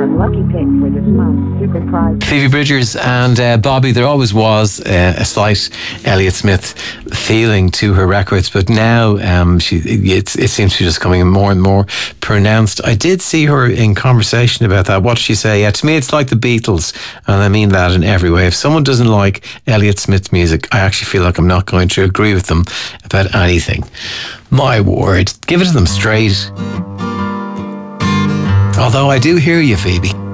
your lucky pick for this month. Super prize. Phoebe Bridgers and Bobby, there always was a slight Elliott Smith feeling to her records, but now it seems to be just coming more and more pronounced. I did see her in conversation about that. What did she say? Yeah, to me it's like the Beatles, and I mean that in every way. If someone doesn't like Elliott Smith's music, I actually feel like I'm not going to agree with them about anything. My word, give it to them straight. Although I do hear you, Phoebe.